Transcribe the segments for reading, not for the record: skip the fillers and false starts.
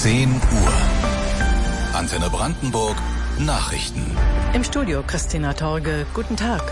10 Uhr. Antenne Brandenburg, Nachrichten. Im Studio Christina Torge, guten Tag.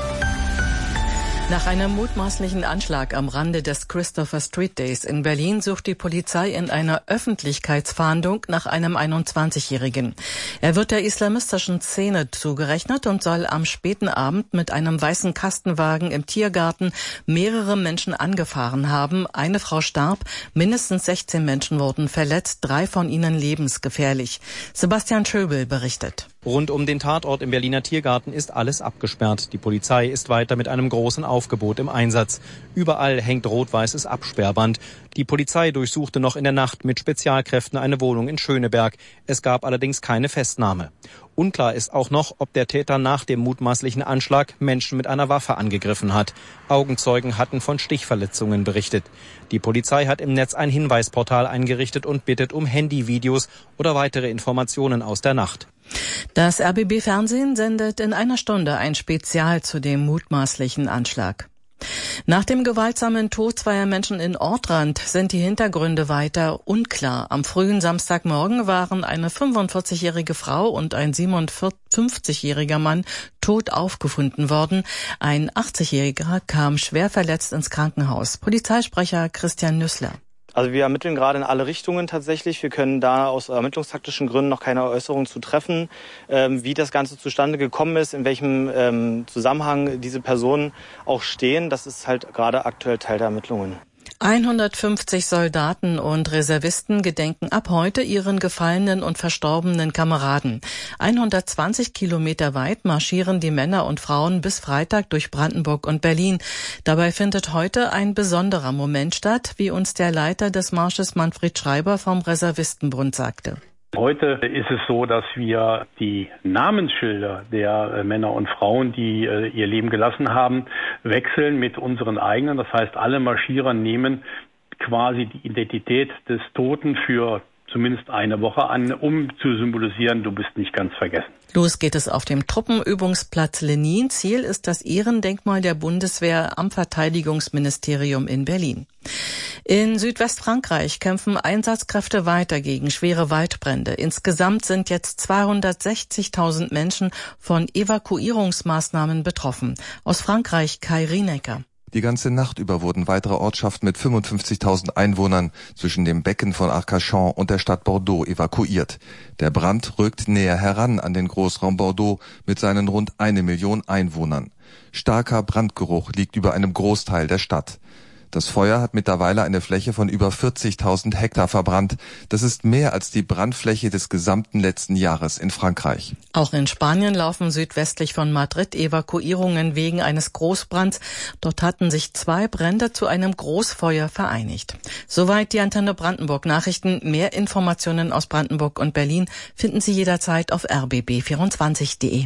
Nach einem mutmaßlichen Anschlag am Rande des Christopher Street Days in Berlin sucht die Polizei in einer Öffentlichkeitsfahndung nach einem 21-Jährigen. Er wird der islamistischen Szene zugerechnet und soll am späten Abend mit einem weißen Kastenwagen im Tiergarten mehrere Menschen angefahren haben. Eine Frau starb, mindestens 16 Menschen wurden verletzt, 3 von ihnen lebensgefährlich. Sebastian Schöbel berichtet. Rund um den Tatort im Berliner Tiergarten ist alles abgesperrt. Die Polizei ist weiter mit einem großen Aufgebot im Einsatz. Überall hängt rot-weißes Absperrband. Die Polizei durchsuchte noch in der Nacht mit Spezialkräften eine Wohnung in Schöneberg. Es gab allerdings keine Festnahme. Unklar ist auch noch, ob der Täter nach dem mutmaßlichen Anschlag Menschen mit einer Waffe angegriffen hat. Augenzeugen hatten von Stichverletzungen berichtet. Die Polizei hat im Netz ein Hinweisportal eingerichtet und bittet um Handyvideos oder weitere Informationen aus der Nacht. Das RBB-Fernsehen sendet in einer Stunde ein Spezial zu dem mutmaßlichen Anschlag. Nach dem gewaltsamen Tod zweier Menschen in Ortrand sind die Hintergründe weiter unklar. Am frühen Samstagmorgen waren eine 45-jährige Frau und ein 57-jähriger Mann tot aufgefunden worden. Ein 80-jähriger kam schwer verletzt ins Krankenhaus. Polizeisprecher Christian Nüssler. Also wir ermitteln gerade in alle Richtungen tatsächlich. Wir können da aus ermittlungstaktischen Gründen noch keine Äußerung zu treffen. Wie das Ganze zustande gekommen ist, in welchem Zusammenhang diese Personen auch stehen, das ist halt gerade aktuell Teil der Ermittlungen. 150 Soldaten und Reservisten gedenken ab heute ihren gefallenen und verstorbenen Kameraden. 120 Kilometer weit marschieren die Männer und Frauen bis Freitag durch Brandenburg und Berlin. Dabei findet heute ein besonderer Moment statt, wie uns der Leiter des Marsches Manfred Schreiber vom Reservistenbund sagte. Heute ist es so, dass wir die Namensschilder der Männer und Frauen, die ihr Leben gelassen haben, wechseln mit unseren eigenen. Das heißt, alle Marschierer nehmen quasi die Identität des Toten für zumindest eine Woche an, um zu symbolisieren, du bist nicht ganz vergessen. Los geht es auf dem Truppenübungsplatz Lenin. Ziel ist das Ehrendenkmal der Bundeswehr am Verteidigungsministerium in Berlin. In Südwestfrankreich kämpfen Einsatzkräfte weiter gegen schwere Waldbrände. Insgesamt sind jetzt 260.000 Menschen von Evakuierungsmaßnahmen betroffen. Aus Frankreich Kai Rienecker. Die ganze Nacht über wurden weitere Ortschaften mit 55.000 Einwohnern zwischen dem Becken von Arcachon und der Stadt Bordeaux evakuiert. Der Brand rückt näher heran an den Großraum Bordeaux mit seinen rund 1 Million Einwohnern. Starker Brandgeruch liegt über einem Großteil der Stadt. Das Feuer hat mittlerweile eine Fläche von über 40.000 Hektar verbrannt. Das ist mehr als die Brandfläche des gesamten letzten Jahres in Frankreich. Auch in Spanien laufen südwestlich von Madrid Evakuierungen wegen eines Großbrands. Dort hatten sich 2 Brände zu einem Großfeuer vereinigt. Soweit die Antenne Brandenburg Nachrichten. Mehr Informationen aus Brandenburg und Berlin finden Sie jederzeit auf rbb24.de.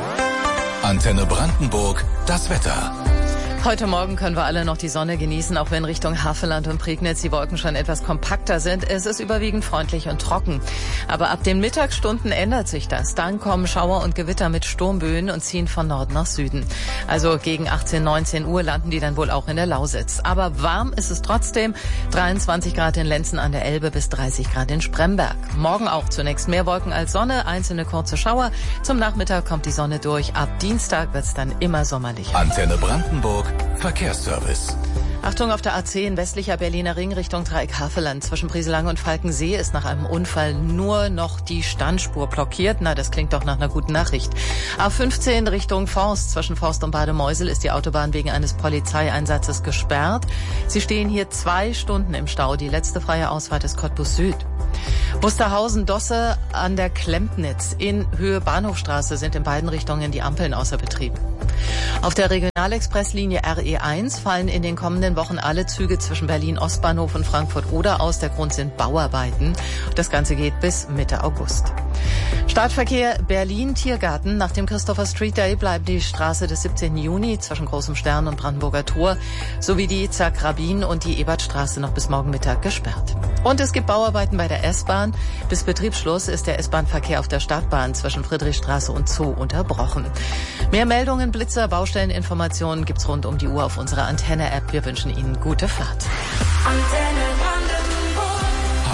Antenne Brandenburg, das Wetter. Heute Morgen können wir alle noch die Sonne genießen, auch wenn Richtung Havelland und Prignitz die Wolken schon etwas kompakter sind. Es ist überwiegend freundlich und trocken. Aber ab den Mittagsstunden ändert sich das. Dann kommen Schauer und Gewitter mit Sturmböen und ziehen von Norden nach Süden. Also gegen 18, 19 Uhr landen die dann wohl auch in der Lausitz. Aber warm ist es trotzdem. 23 Grad in Lenzen an der Elbe bis 30 Grad in Spremberg. Morgen auch zunächst mehr Wolken als Sonne, einzelne kurze Schauer. Zum Nachmittag kommt die Sonne durch. Ab Dienstag wird es dann immer sommerlicher. Antenne Brandenburg, Verkehrsservice. Achtung, auf der A10 westlicher Berliner Ring Richtung Dreieck Havelland. Zwischen Brieselang und Falkensee ist nach einem Unfall nur noch die Standspur blockiert. Na, das klingt doch nach einer guten Nachricht. A15 Richtung Forst. Zwischen Forst und Bademeusel ist die Autobahn wegen eines Polizeieinsatzes gesperrt. Sie stehen hier 2 Stunden im Stau. Die letzte freie Ausfahrt ist Cottbus Süd. Wusterhausen-Dosse an der Klempnitz in Höhe Bahnhofstraße sind in beiden Richtungen die Ampeln außer Betrieb. Auf der Regionalexpresslinie RE1 fallen in den kommenden Wochen alle Züge zwischen Berlin-Ostbahnhof und Frankfurt-Oder aus. Der Grund sind Bauarbeiten. Das Ganze geht bis Mitte August. Startverkehr Berlin-Tiergarten. Nach dem Christopher Street Day bleibt die Straße des 17. Juni zwischen Großem Stern und Brandenburger Tor sowie die Zack-Rabin und die Ebertstraße noch bis morgen Mittag gesperrt. Und es gibt Bauarbeiten bei der S-Bahn. Bis Betriebsschluss ist der S-Bahn-Verkehr auf der Stadtbahn zwischen Friedrichstraße und Zoo unterbrochen. Mehr Meldungen, Blitzer, Baustelleninformationen gibt's rund um die Uhr auf unserer Antenne-App. Wir wünschen Ihnen gute Fahrt.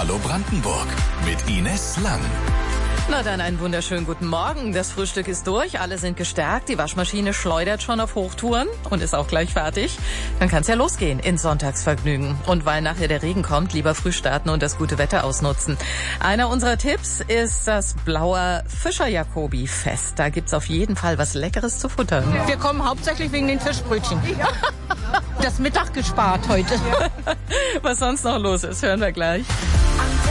Hallo Brandenburg mit Ines Lang. Na dann einen wunderschönen guten Morgen. Das Frühstück ist durch, alle sind gestärkt, die Waschmaschine schleudert schon auf Hochtouren und ist auch gleich fertig. Dann kann's ja losgehen ins Sonntagsvergnügen. Und weil nachher der Regen kommt, lieber früh starten und das gute Wetter ausnutzen. Einer unserer Tipps ist das Blauer Fischer-Jacobi-Fest. Da gibt's auf jeden Fall was Leckeres zu futtern. Wir kommen hauptsächlich wegen den Fischbrötchen. Das Mittag gespart heute. Was sonst noch los ist, hören wir gleich.